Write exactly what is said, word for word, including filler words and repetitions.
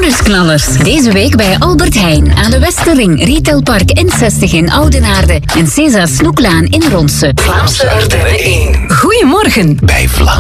Nieuwsknallers. Deze week bij Albert Heijn aan de Westerring, Retailpark N zestig in Oudenaarde en Cesa Snoeklaan in Ronse. Vlaamse Ardennen één. Goedemorgen. Bij Vlaanderen.